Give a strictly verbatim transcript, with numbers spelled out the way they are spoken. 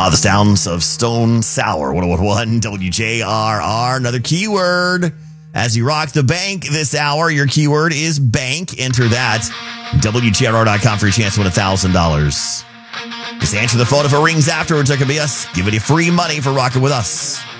Ah, the sounds of Stone Sour. one oh one point one W J R R. Another keyword. As you rock the bank this hour, your keyword is bank. Enter that. W J R R dot com for your chance to win one thousand dollars. Just answer the phone if it rings afterwards. That could be us giving you free money for rocking with us.